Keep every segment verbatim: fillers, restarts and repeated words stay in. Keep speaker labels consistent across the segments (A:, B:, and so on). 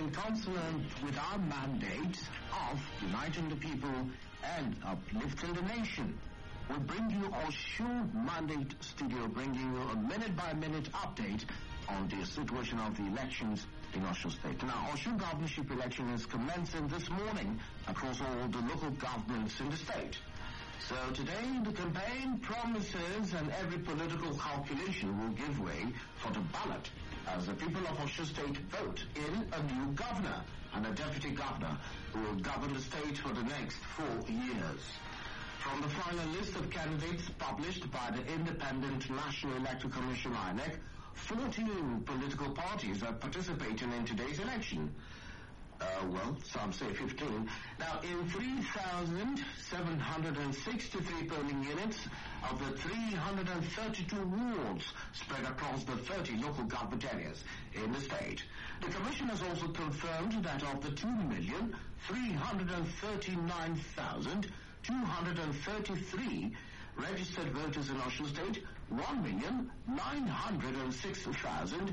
A: in consonant with our mandate of uniting the people and uplifting the nation, we bring you Oshu Mandate Studio, bringing you a minute-by-minute update on the situation of the elections in Oshu State. Now, Oshu governorship election is commencing this morning across all the local governments in the state. So today, the campaign promises and every political calculation will give way for the ballot as the people of Oshu State vote in a new governor and a deputy governor who will govern the state for the next four years. From the final list of candidates published by the Independent National Electoral Commission I N E C, fourteen political parties are participating in today's election. Uh, well, some say fifteen. Now, in three thousand seven hundred sixty-three polling units of the three hundred thirty-two wards spread across the thirty local government areas in the state. The Commission has also confirmed that of the two million three hundred thirty-nine thousand two hundred thirty-three registered voters in Oshu State, one million nine hundred six thousand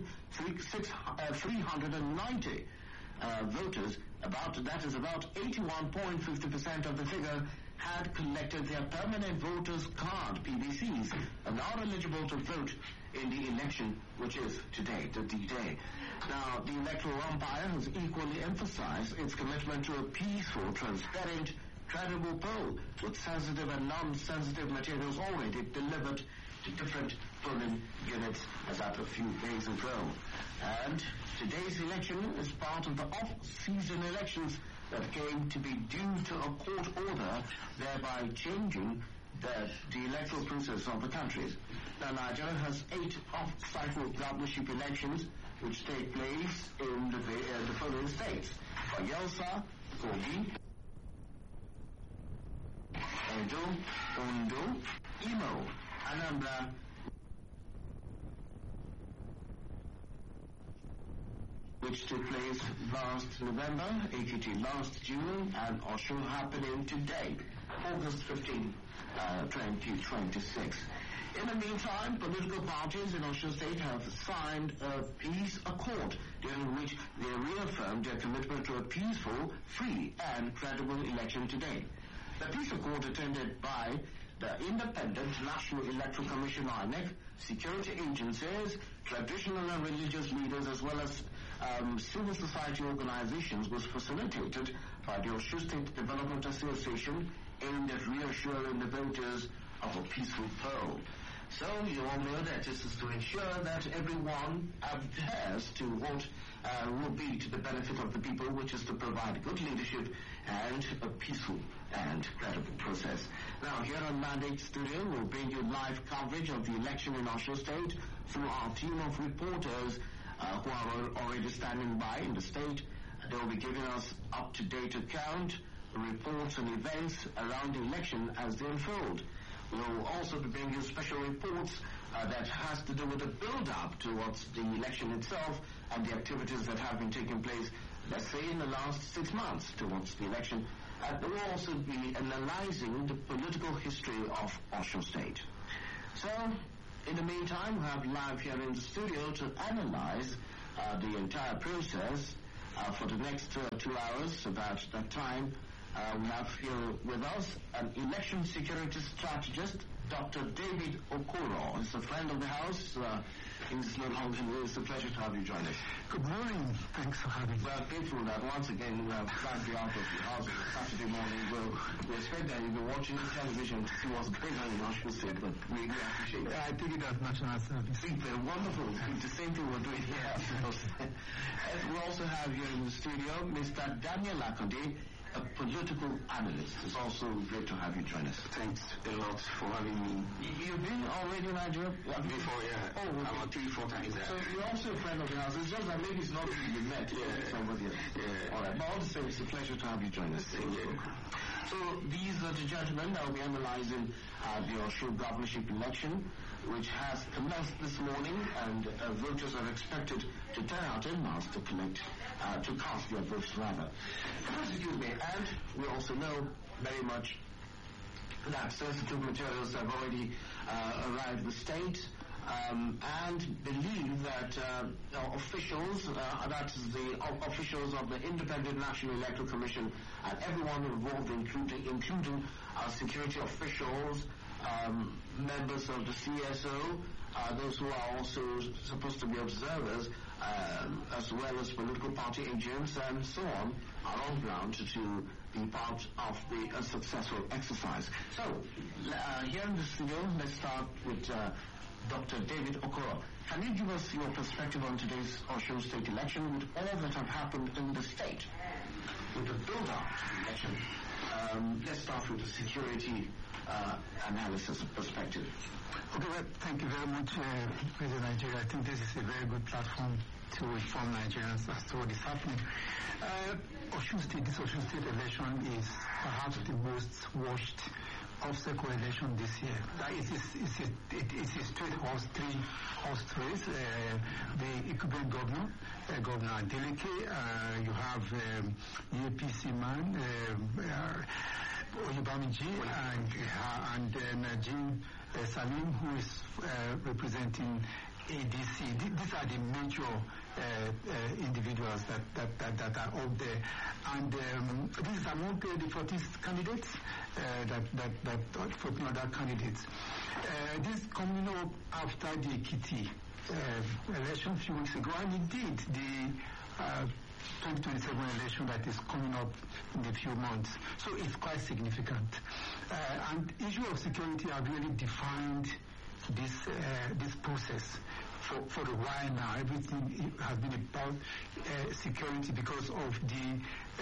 A: three hundred ninety uh, voters, about that is about eighty-one point five zero percent of the figure, had collected their permanent voters card, P V Cs, and are eligible to vote in the election, which is today, the D-Day. Now, the electoral umpire has equally emphasized its commitment to a peaceful, transparent, credible poll with sensitive and non-sensitive materials already delivered to different polling units as at a few days ago. And today's election is part of the off-season elections that came to be due to a court order, thereby changing the, the electoral process of the countries. Now, Nigeria has eight off-cycle governorship elections which take place in the, uh, the following states: Bayelsa, Kogi, Edo, Ondo, Imo, Anambra, which took place last November, Ekiti last June, and Oshu happening today, August fifteenth, uh, twenty twenty-six. In the meantime, political parties in Oshu State have signed a peace accord, during which they reaffirmed their commitment to a peaceful, free, and credible election today. The peace accord attended by the Independent National Electoral Commission I N E C, security agencies, traditional and religious leaders, as well as um, civil society organizations, was facilitated by the Oshu State Development Association, aimed at reassuring the voters of a peaceful poll. So you all know that this is to ensure that everyone adheres to what uh, will be to the benefit of the people, which is to provide good leadership and a peaceful and credible process. Now, here on Mandate Studio, we'll bring you live coverage of the election in Oshu State through our team of reporters uh, who are already standing by in the state. They will be giving us up-to-date account, reports and events around the election as they unfold. We'll also be bringing you special reports uh, that has to do with the build-up towards the election itself and the activities that have been taking place, let's say, in the last six months towards the election. And we'll also be analyzing the political history of Oshu State. So, in the meantime, we have live here in the studio to analyze uh, the entire process uh, for the next uh, two hours. About that time, Uh, we have here with us an election security strategist, Doctor David Okoro. He's a friend of the house. Uh, he's no longer here. It's a pleasure to have you join us.
B: Good morning. Thanks for having me.
A: We are grateful that once again we have dragged you out of the house on Saturday morning. We'll, we expect that you'll be watching the television to see what's going on in Oshu State, but we really appreciate it.
B: Yeah, I take it as national service.
A: Super, wonderful. The same thing we're doing here. We also have here in the studio Mister Daniel Akande, a political analyst. It's also great to have you join us.
C: Thanks a lot for having me.
A: You've been already in Nigeria?
C: Before, yeah.
A: Oh, okay.
C: I'm a three, four times there.
A: So you're also a friend of the house. It's just that maybe it's not really you met.
C: Yeah.
A: Somebody else.
C: Yeah.
A: All right. But all the same, it's a pleasure to have you join us.
C: Thank you.
A: So these are the gentlemen that will be analyzing uh, the Oshu governorship election, which has commenced this morning, and uh, voters are expected to turn out en masse to collect, uh, to cast their votes rather. Excuse me, and we also know very much that sensitive materials have already uh, arrived the state. um, and believe that uh, officials, uh, that is the officials of the Independent National Electoral Commission, and everyone involved, including, including uh, security officials, um, members of the C S O, uh, those who are also supposed to be observers, um, as well as political party agents and so on, are on ground to, to be part of the uh, successful exercise. So, uh, here in the studio, let's start with uh, Doctor David Okoro. Can you give us your perspective on today's Osun State election with all that have happened in the state? With the build-up to the election, um, let's start with the security uh, analysis perspective.
B: Okay, well, thank you very much, uh, President Nigeria. I think this is a very good platform to inform Nigerians as to what is happening. Uh, Osun State, this Osun State election is perhaps the most watched obstacle election this year. That is, it's, it's, a, it, it's a straight horse, three horse race. Uh, the incumbent governor, uh, Governor Adeleke, uh, you have um, the A P C man, uh, uh, Oyebamiji, and, uh, and then uh, Jim uh, Salim, who is uh, representing A D C. These are the major uh, uh, individuals that, that, that, that are out there. And um, this is among uh, the fourteen candidates, uh, that, that, that fourteen other candidates. Uh, this coming up after the Ekiti uh, election a few weeks ago, and indeed the uh, twenty twenty-seven election that is coming up in a few months. So it's quite significant. Uh, and issue of security have really defined this uh, this process for, for a while now. Everything has been about uh, security because of the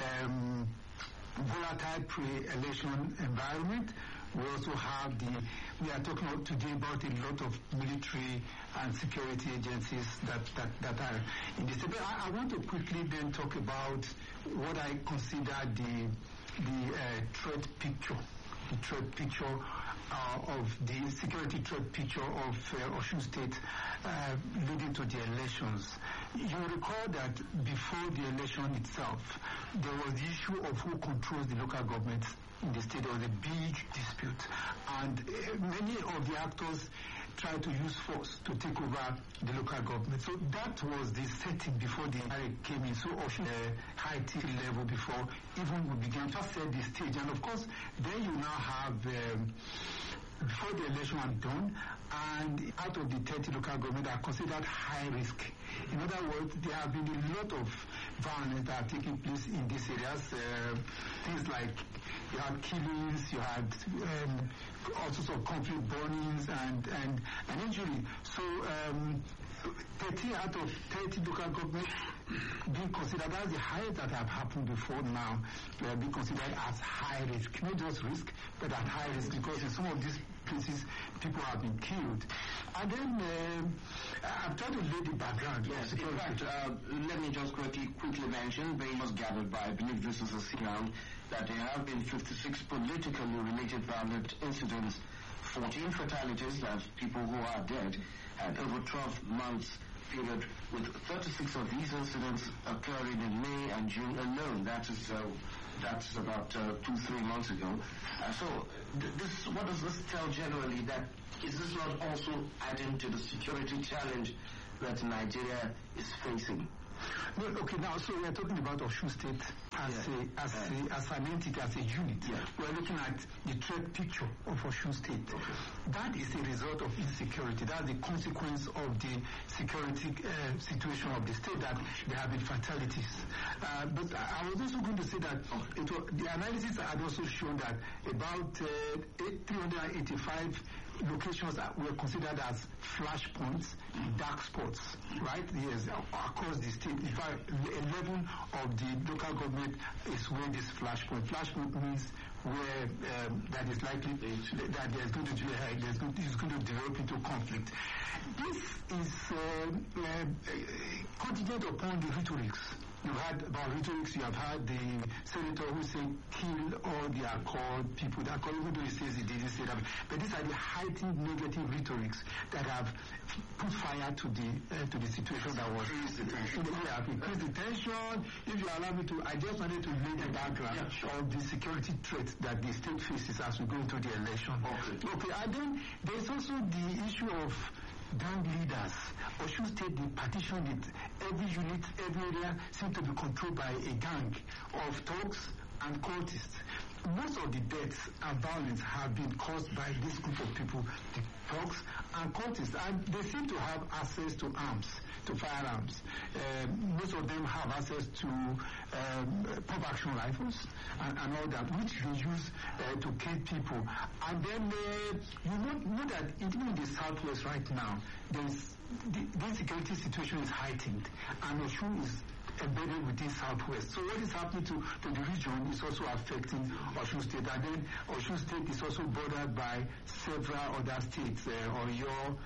B: um, volatile pre-election environment. We also have the, we are talking about today about a lot of military and security agencies that, that, that are in this. But I, I want to quickly then talk about what I consider the, the uh, threat picture, the threat picture uh, of the security threat picture of uh, Osun State uh, leading to the elections. You recall that before the election itself, there was the issue of who controls the local government in the state. There was a big dispute, and uh, many of the actors tried to use force to take over the local government. So that was the setting before the I came in. So Osun uh, high T level before even we began to set the stage. And of course, then you now have um, before the election was done, and out of the thirty local government are considered high risk. In other words, there have been a lot of violence that are taking place in these areas. Uh, things like you had killings, you had um, all sorts of conflict burnings and, and, and injury. So um, thirty out of thirty local governments being considered as the highest that have happened before now, they are being considered as high risk. Not just risk, but at high risk, because in some of these places people have been killed. And then uh, I'm trying to lay the background.
A: Yes, in fact, uh, let me just quickly quickly mention, they was gathered by, I believe this is a signal, that there have been fifty-six politically related violent incidents, fourteen fatalities, that's people who are dead, and over twelve months period, with thirty-six of these incidents occurring in May and June alone. That is uh, that's about uh, two, three months ago. Uh, so, th- this what does this tell generally? That is this not also adding to the security challenge that Nigeria is facing?
B: No, okay, now, so we are talking about Osun State as, yeah. a, as, yeah. a, as an entity, as a unit. Yeah. We are looking at the threat picture of Osun State. Okay. That is a result of insecurity. That's the consequence of the security uh, situation of the state, that there have been fatalities. Uh, but I was also going to say that it was, the analysis had also shown that about uh, three hundred eighty-five locations that were considered as flashpoints, dark spots, right? Yes, across the state. In fact, eleven of the local government is where this flashpoint. Flashpoint means where um, that is likely that there's going to be uh, there's going, it's going to develop into conflict. This is uh, uh, contingent upon the rhetorics. You've had about rhetorics, you have had the senator who said kill all the Accord people, the Accord, even though he says he didn't say that. But these are the heightened negative rhetorics that have put fire to the uh, to the situation that was increased the tension. Yeah, increased the tension. If you allow me to, I just wanted to lay the background yeah, sure. of the security threat that the state faces as we go into the election. Okay. Okay, and then there's also the issue of gang leaders. Osun State, they partitioned it. Every unit, every area seemed to be controlled by a gang of thugs and cultists. Most of the deaths and violence have been caused by this group of people, the thugs and cultists, and they seem to have access to arms, to firearms. Uh, most of them have access to um, pump action rifles and, and all that, which they use uh, to kill people. And then uh, you know, know that even in the southwest right now, there's the, the insecurity situation is heightened, and Osun is embedded within southwest. So what is happening to, to the region is also affecting Osun State. And then Osun State is also bordered by several other states, uh, Oyo,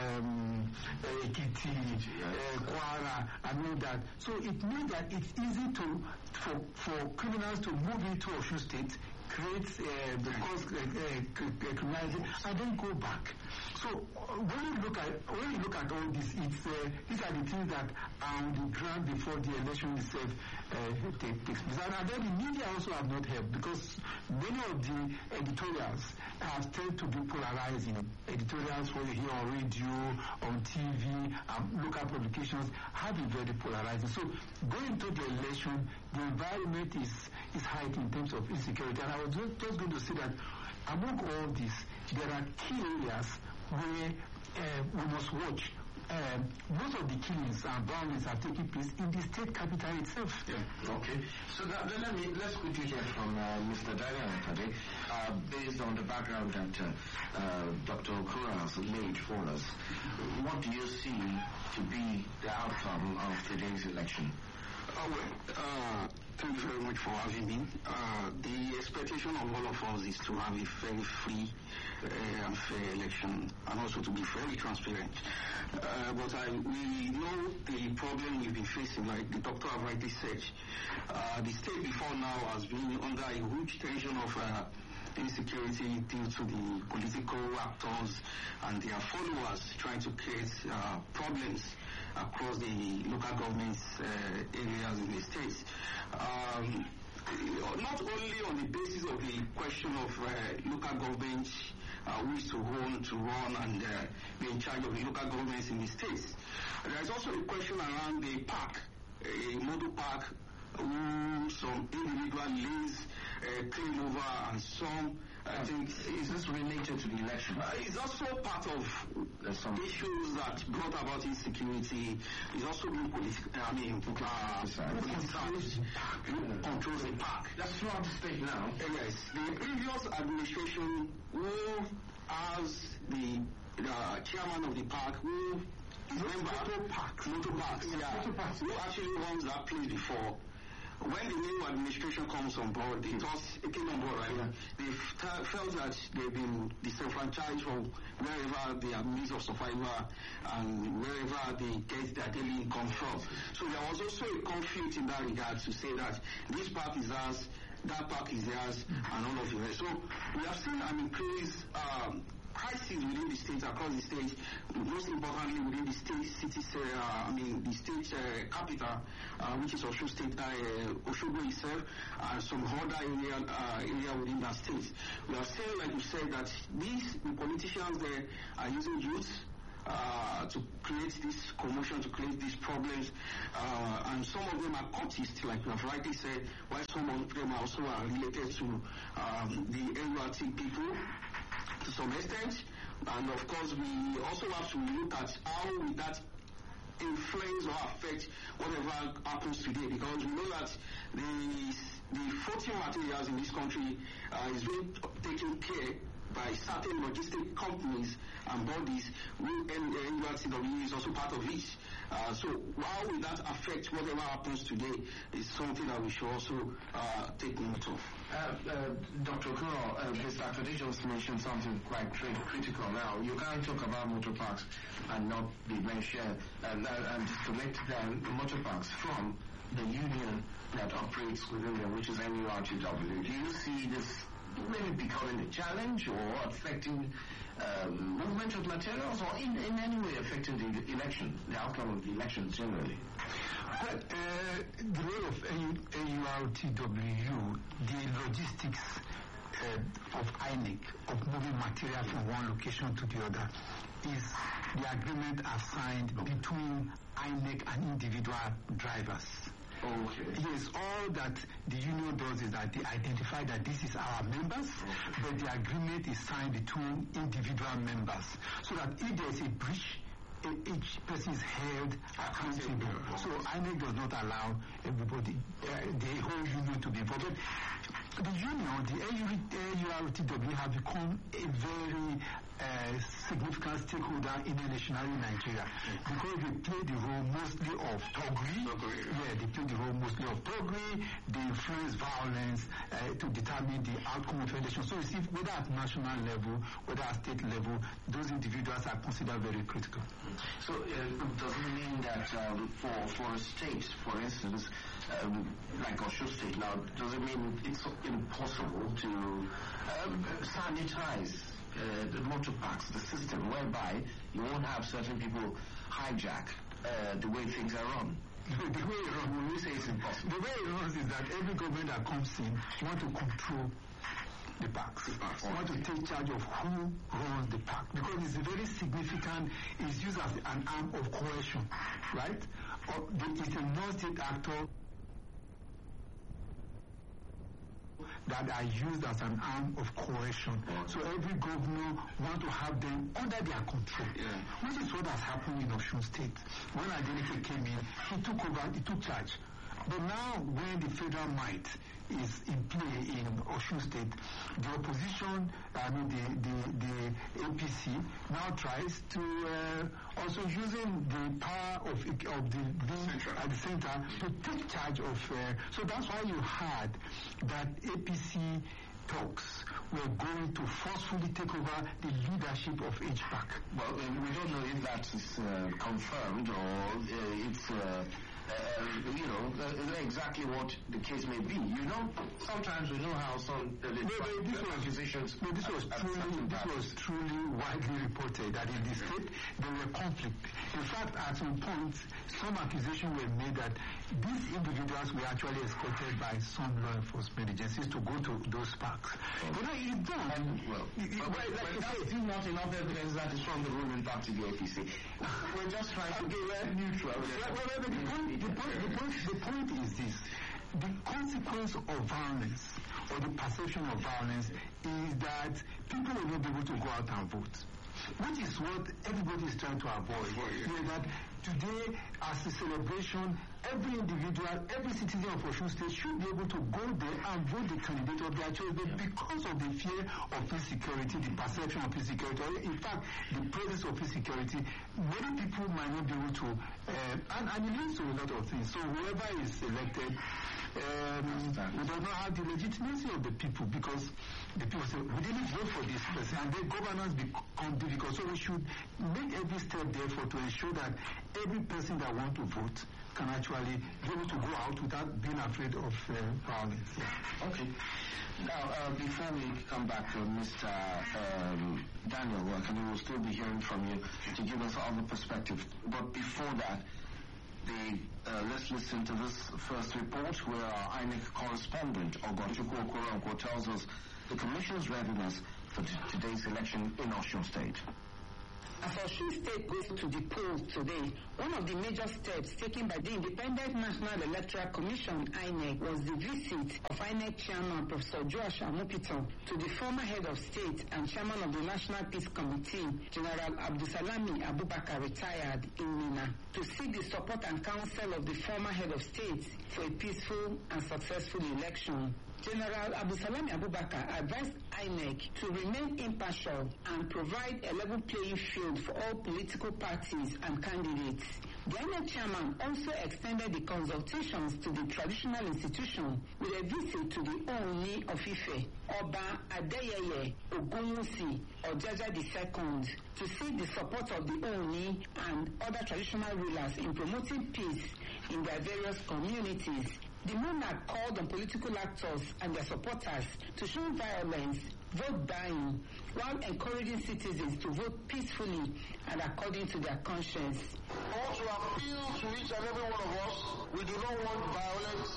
B: um, uh, Ekiti, uh, Kwara, and all that. So it means that it's easy to for, for criminals to move into Osun State, create uh, the cause uh, uh, criminality, and then go back. So uh, when you look at when you look at all this, it's uh, these are the things that are on the ground before the election itself uh, take, takes place. And, and then the media also have not helped, because many of the editorials have tended to be polarizing. Editorials what you hear on radio, on T V, um, local publications have been very polarizing. So going into the election, the environment is is heightened in terms of insecurity. And I was just, just going to say that among all this, there are key areas where uh, we must watch. Uh, most of the killings and violence are taking place in the state capital itself.
A: Yeah. Okay. So that, then let me let's quickly hear from uh, Mister Daniel today, uh, based on the background that uh, uh, Doctor Okura has laid for us. What do you see to be the outcome of today's election?
C: Oh, well, uh, thank you very much for having me. Uh, the expectation of all of us is to have a very free uh, and fair election, and also to be very transparent. Uh, but I, we know the problem we've been facing, like the doctor have rightly said. Uh, the state before now has been under a huge tension of uh, insecurity due to the political actors and their followers trying to create uh, problems across the local government uh, areas in the states. Um, not only on the basis of the question of uh, local government uh, who is to own, to run, and uh, be in charge of the local governments in the states. There is also a question around the park, a model park, who some individual lays uh, claim over, and some I think
A: is this related to the election?
C: Uh, it's also part of
A: some
C: issues that brought about insecurity. It's also being political. I mean, uh, who controls the park.
A: That's throughout the state now.
C: Uh, yes, the previous administration, who has the uh, chairman of the park, who member
B: park,
C: motor parks, yeah, who actually runs that place before. When the new administration comes on board, it was it came on board, right? Yeah. They f- felt that they've been disenfranchised from wherever their means of survival and wherever they get their daily income from. So there was also a conflict in that regard to say that this park is ours, that park is theirs, and all of it. So we have seen an increase. Um, crises within the state, across the state, most importantly within the state cities, uh, I mean the state uh, capital, uh, which is Osun State, uh, Osogbo itself, and some other area, uh, area within that state. We are saying, like you said, that these the politicians there are using youth Uh, to create this commotion, to create these problems, uh, and some of them are cultists, like you have rightly said, while some of them also are related to um, the N U R T people to some extent. And of course, we also have to look at how will that influence or affect whatever happens today, because we know that the the voting materials in this country uh, is being taken care by certain logistic companies and bodies, and N U R T W is also part of it. Uh, so how will that affect whatever happens today is something that we should also uh, take note of.
A: Uh, uh, Doctor Okura, uh, Mister Akode just mentioned something quite cri- critical now. You can't talk about motor parks and not be mentioned and, uh, and disconnect the motor parks from the union that operates within them, which is N U R T W. Do you see this maybe becoming a challenge or affecting um, movement of materials, or in, in any way affecting the election, the outcome of the elections generally?
B: Well, uh, the role of N U R T W, the logistics uh, of I N E C of moving material from one location to the other is the agreement are signed between I N E C and individual drivers.
A: Okay.
B: Yes, all that the union does is that they identify that this is our members, okay. but the agreement is signed between individual members, so that if there is a breach, each person is held accountable. So I N E C does not allow everybody, uh, the whole union to be involved. The union, the A U R T W, have become a very uh, significant stakeholder in the national in Nigeria because they play the role mostly of Togri. Yeah, they play the role mostly of Togri. They influence violence uh, to determine the outcome of election. So you see, whether at national level, whether at state level, those individuals are considered very critical.
A: So uh, does it mean that um, for for a state, for instance, um, like Osho State now, does it mean it's impossible to um, sanitize uh, the motor parks, the system, whereby you won't have certain people hijack uh, the way things are run?
B: The way it runs, when we say it's impossible, the way it runs is that every government that comes in wants to control the parks. The parks. Want to take charge of who runs the park because it's very significant. It's used as an arm of coercion, right? Or the, it's a non-state actor that are used as an arm of coercion. Okay. So every governor wants to have them under their control, yeah. which is what has happened in Osun State. When Adeleke came in, he took over, he took charge. But now, when the federal might is in play in Osun State, the opposition, I mean the the, the A P C, now tries to uh, also using the power of of the the at the center to take charge of. Uh, so that's why you heard that A P C talks were going to forcefully take over the leadership of H P A C.
A: Well, uh, we don't know if that is uh, confirmed or uh, it's. Uh, Uh, you know, uh, exactly what the case may be. You know, sometimes we know how some uh,
B: no, no, this was
A: accusations.
B: No, this was truly, this was truly widely reported that in the state there were conflict. In fact, at some point, some accusations were made that these individuals were actually escorted by some law enforcement agencies to go to those parks. Oh. But no, you don't.
A: And, well, it, it, but, like but that's still not enough evidence that is from the ruling party, the A P C. We're just trying to get okay, neutral.
B: Well, well, the point The point, the, point, the point is this. The consequence of violence or the perception of violence is that people will not be able to go out and vote, which is what everybody is trying to avoid. Oh, yeah. Yeah, that today, as a celebration, every individual, every citizen of Osun State should be able to go there and vote the candidate of their choice. But because of the fear of insecurity, the perception of insecurity, or in fact, the presence of insecurity, many people might not be able to, uh, and, and it leads to a lot of things. So whoever is elected, um, we do not have the legitimacy of the people because the people say, we didn't vote for this person, and then governance become difficult. So we should make every step therefore to ensure that every person that wants to vote can actually be able to go out without being afraid of uh, violence.
A: Yeah. Okay. Now, uh, before we come back to Mister Um, Daniel, and we will still be hearing from you to give us all the perspective. But before that, the, uh, let's listen to this first report where our I N E C correspondent, Ogochukwu Okoronkwo, tells us the Commission's readiness for t- today's election in Osun State.
D: As Osun State goes to the polls today, one of the major steps taken by the Independent National Electoral Commission, I N E C, was the visit of I N E C Chairman Professor Joash Amupitan to the former head of state and chairman of the National Peace Committee, General Abdusalami Abubakar, retired, in Minna, to seek the support and counsel of the former head of state for a peaceful and successful election. General Abdusalami Abubakar advised I N E C to remain impartial and provide a level playing field for all political parties and candidates. The I N E C chairman also extended the consultations to the traditional institution with a visit to the Ooni of Ife, Oba Adeyeye Ogunwusi Ojaja the Second, to seek the support of the Ooni and other traditional rulers in promoting peace in their various communities. The monarch called on political actors and their supporters to show violence, vote buying, while encouraging citizens to vote peacefully and according to their conscience.
E: I want to appeal to each and every one of us. We do not want violence.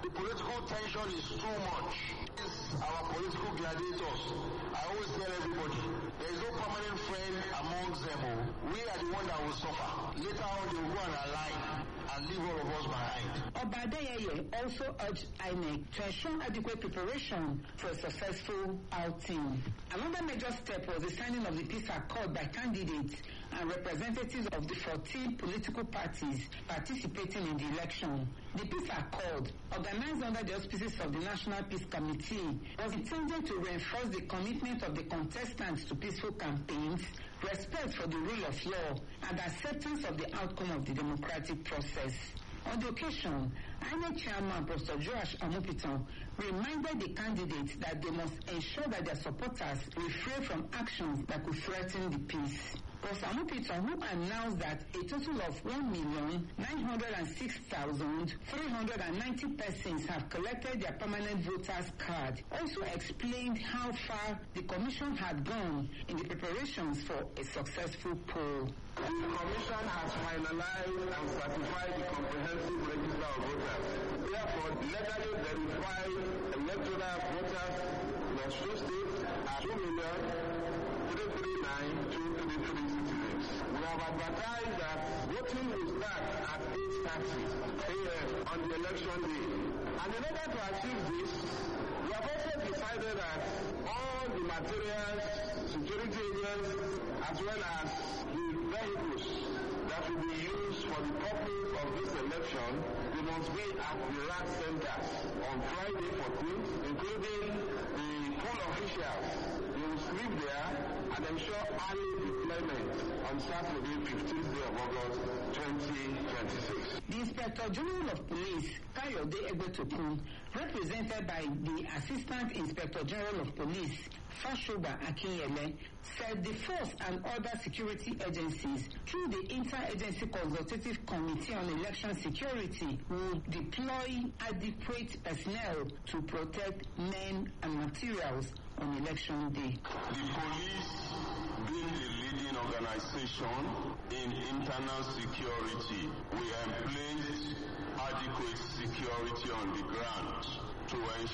C: the political tension is too much. It's our political gladiators. I always tell everybody, there is no permanent friend amongst them. We are the one that will suffer. Later on, they will go and align and leave all of us behind.
D: Oba Adeyeye also urged I N E C to ensure adequate preparation for a successful outing. Another major step was the signing of the peace accord by candidates and representatives of the fourteen political parties participating in the election. The peace accord, organized under the auspices of the National Peace Committee, was intended to reinforce the commitment of the contestants to peaceful campaigns, respect for the rule of law, and acceptance of the outcome of the democratic process. On the occasion, I N E C Chairman Professor Joash Amupitan reminded the candidates that they must ensure that their supporters refrain from actions that could threaten the peace. Professor Amupitan, who announced that a total of one million nine hundred six thousand three hundred ninety persons have collected their permanent voters card, also explained how far the Commission had gone in the preparations for a successful poll.
C: The Commission has finalized and certified the comprehensive register of voters. Therefore, legally verified electoral voters in Osun State are two million three hundred thirty-nine thousand two hundred thirty-three citizens. We have advertised that voting will start at eight thirty a m on the election day. And in order to achieve this, we have also decided that all the materials, security agents, as well as the vehicles that will be used for the purpose of this election, they must be at the right centers on Friday fourteenth, including the poll officials. They will sleep there and ensure early deployment on Saturday, fifteenth day of August, twenty twenty-six.
D: The Inspector General of Police, Kayode Egbetokun, represented by the Assistant Inspector General of Police, Fashoba Akinyele, said the force and other security agencies, through the Interagency Consultative Committee on Election Security, will deploy adequate personnel to protect men and materials on election day.
E: The police, being the leading organization in internal security, we have placed adequate security on the ground to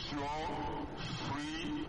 E: ensure free,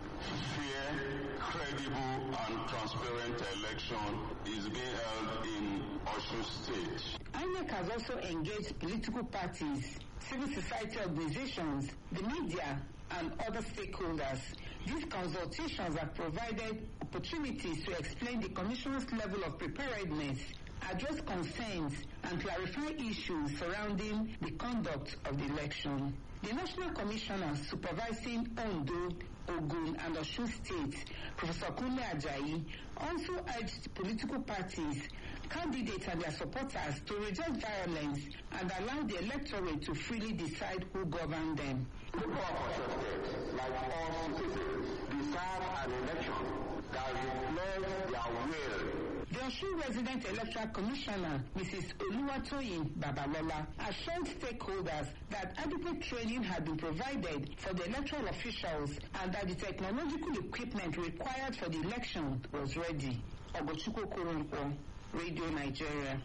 E: fair, credible, and transparent election is being held in Osun State.
D: I N E C has also engaged political parties, civil society organizations, the media, and other stakeholders. These consultations have provided opportunities to explain the Commission's level of preparedness, address concerns, and clarify issues surrounding the conduct of the election. The National Commissioner supervising Ondo, Ogun, and Osun States, Professor Kunle Ajayi, also urged political parties, candidates, and their supporters to reject violence and allow the electorate to freely decide who govern them.
C: People of Osun State, like all citizens, deserve an election that reflects their will.
D: The Osun Resident Electoral Commissioner, Missus Oluwatoyin Babalola, assured stakeholders that adequate training had been provided for the electoral officials and that the technological equipment required for the election was ready. Ogochukwu Kurunko, Radio Nigeria.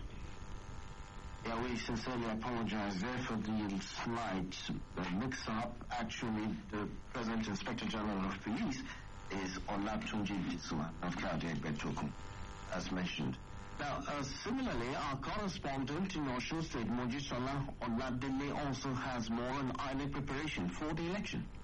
A: Yeah, we sincerely apologize there for the slight uh, mix-up. Actually, the President Inspector General of Police is Olatunji Bisua, not Kayode Egbetokun, as mentioned. Now, uh, similarly, our correspondent in Osun State, Mojisola Oladele, also has more on I N E C preparation for the election.